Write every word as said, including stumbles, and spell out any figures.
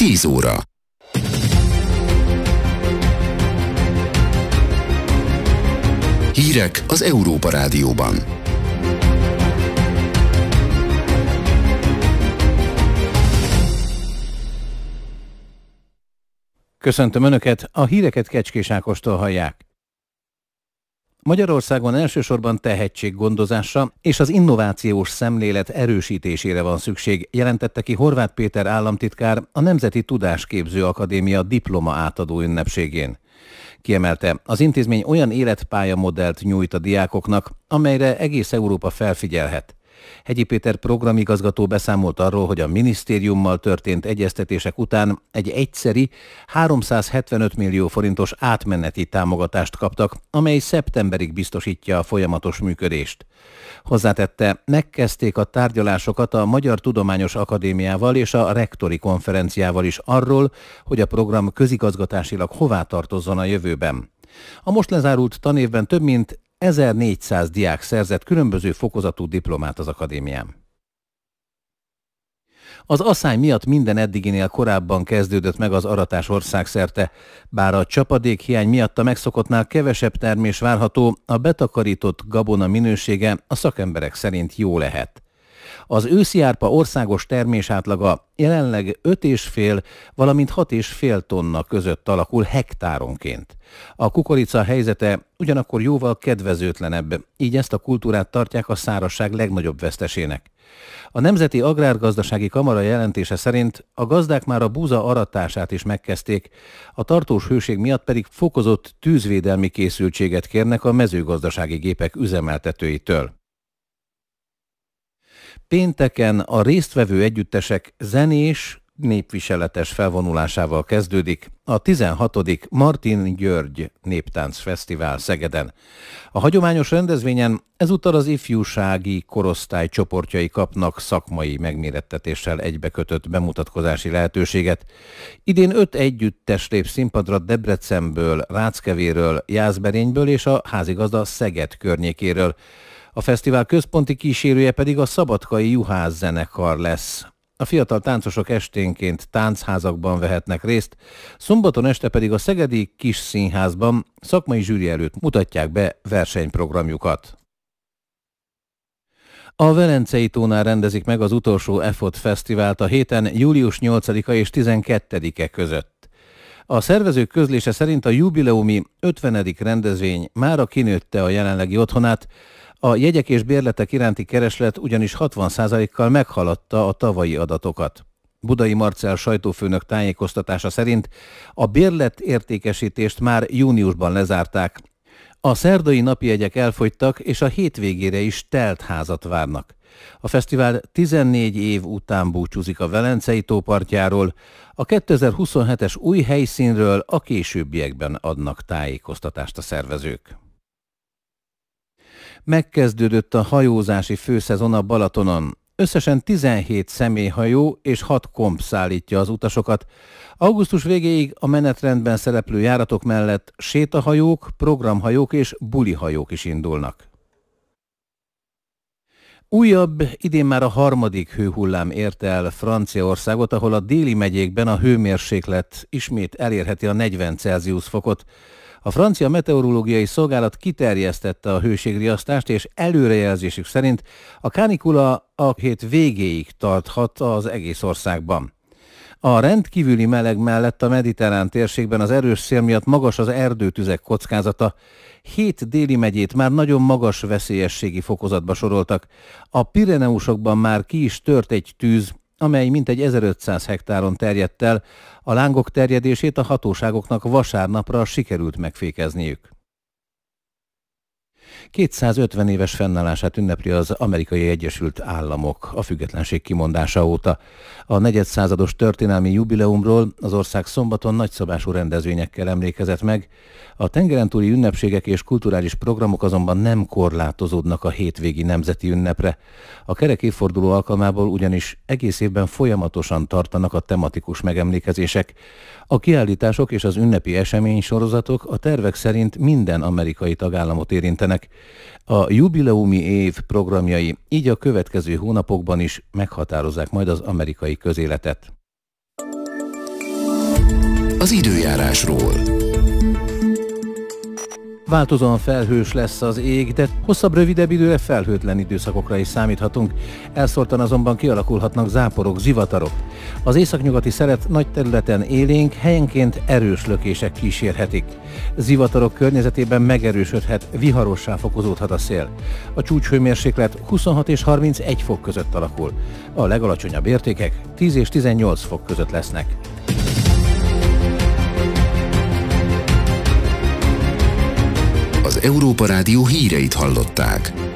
tíz óra. Hírek az Európa Rádióban. Köszöntöm Önöket, a híreket Kecskés Ákostól hallják. Magyarországon elsősorban tehetséggondozásra és az innovációs szemlélet erősítésére van szükség, jelentette ki Horváth Péter államtitkár a Nemzeti Tudásképző Akadémia diploma átadó ünnepségén. Kiemelte, az intézmény olyan életpályamodellt nyújt a diákoknak, amelyre egész Európa felfigyelhet. Hegyi Péter programigazgató beszámolt arról, hogy a minisztériummal történt egyeztetések után egy egyszeri háromszázhetvenöt millió forintos átmeneti támogatást kaptak, amely szeptemberig biztosítja a folyamatos működést. Hozzátette, megkezdték a tárgyalásokat a Magyar Tudományos Akadémiával és a rektori konferenciával is arról, hogy a program közigazgatásilag hová tartozzon a jövőben. A most lezárult tanévben több mint ezernégyszáz diák szerzett különböző fokozatú diplomát az akadémián. Az asszály miatt minden eddiginél korábban kezdődött meg az aratás országszerte, bár a csapadékhiány miatt a megszokottnál kevesebb termés várható, a betakarított gabona minősége a szakemberek szerint jó lehet. Az őszi árpa országos termésátlaga jelenleg öt és fél, valamint hat és fél tonna között alakul hektáronként. A kukorica helyzete ugyanakkor jóval kedvezőtlenebb, így ezt a kultúrát tartják a szárazság legnagyobb vesztesének. A Nemzeti Agrárgazdasági Kamara jelentése szerint a gazdák már a búza aratását is megkezdték, a tartós hőség miatt pedig fokozott tűzvédelmi készültséget kérnek a mezőgazdasági gépek üzemeltetőitől. Pénteken a résztvevő együttesek zenés, népviseletes felvonulásával kezdődik a tizenhatodik Martin György Néptánc Fesztivál Szegeden. A hagyományos rendezvényen ezúttal az ifjúsági korosztály csoportjai kapnak szakmai megmérettetéssel egybekötött bemutatkozási lehetőséget. Idén öt együttes lép színpadra Debrecenből, Ráckevéről, Jászberényből és a házigazda Szeged környékéről. A fesztivál központi kísérője pedig a szabadkai Juhász zenekar lesz. A fiatal táncosok esténként táncházakban vehetnek részt, szombaton este pedig a Szegedi Kis Színházban szakmai zsűri előtt mutatják be versenyprogramjukat. A Velencei tónál rendezik meg az utolsó e fot fesztivált a héten július nyolcadika és tizenkettedike között. A szervezők közlése szerint a jubileumi ötvenedik rendezvény mára kinőtte a jelenlegi otthonát, a jegyek és bérletek iránti kereslet ugyanis hatvan százalékkal meghaladta a tavalyi adatokat. Budai Marcell sajtófőnök tájékoztatása szerint a bérlet értékesítést már júniusban lezárták. A szerdai napi jegyek elfogytak, és a hétvégére is telt házat várnak. A fesztivál tizennégy év után búcsúzik a Velencei tó partjáról, a kétezer-huszonhetes új helyszínről a későbbiekben adnak tájékoztatást a szervezők. Megkezdődött a hajózási főszezon a Balatonon. Összesen tizenhét személyhajó és hat komp szállítja az utasokat. Augusztus végéig a menetrendben szereplő járatok mellett sétahajók, programhajók és bulihajók is indulnak. Újabb, idén már a harmadik hőhullám érte el Franciaországot, ahol a déli megyékben a hőmérséklet ismét elérheti a negyven Celsius fokot. A francia meteorológiai szolgálat kiterjesztette a hőségriasztást, és előrejelzésük szerint a kánikula a hét végéig tarthat az egész országban. A rendkívüli meleg mellett a mediterrán térségben az erős szél miatt magas az erdőtüzek kockázata. Hét déli megyét már nagyon magas veszélyességi fokozatba soroltak. A Pireneusokban már ki is tört egy tűz, amely mintegy ezerötszáz hektáron terjedt el, a lángok terjedését a hatóságoknak vasárnapra sikerült megfékezniük. kétszázötven éves fennállását ünnepli az Amerikai Egyesült Államok a függetlenség kimondása óta. A negyedszázados történelmi jubileumról az ország szombaton nagyszabású rendezvényekkel emlékezett meg. A tengerentúli ünnepségek és kulturális programok azonban nem korlátozódnak a hétvégi nemzeti ünnepre. A kerek évforduló alkalmából ugyanis egész évben folyamatosan tartanak a tematikus megemlékezések. A kiállítások és az ünnepi eseménysorozatok a tervek szerint minden amerikai tagállamot érintenek. A jubileumi év programjai így a következő hónapokban is meghatározzák majd az amerikai közéletet. az időjárásról. Változóan felhős lesz az ég, de hosszabb, rövidebb időre felhőtlen időszakokra is számíthatunk. Elszórtan azonban kialakulhatnak záporok, zivatarok. Az északnyugati szelet nagy területen élénk, helyenként erős lökések kísérhetik. Zivatarok környezetében megerősödhet, viharossá fokozódhat a szél. A csúcshőmérséklet huszonhat és harmincegy fok között alakul. A legalacsonyabb értékek tíz és tizennyolc fok között lesznek. Az Európa Rádió híreit hallották.